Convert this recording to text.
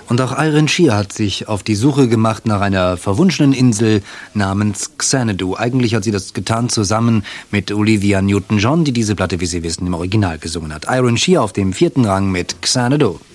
Und auch Iron Shear hat sich auf die Suche gemacht nach einer verwunschenen Insel namens Xanadu. Eigentlich hat sie das getan zusammen mit Olivia Newton-John, die diese Platte, wie Sie wissen, im Original gesungen hat. Iron Shear auf dem 4. Rang mit Xanadu.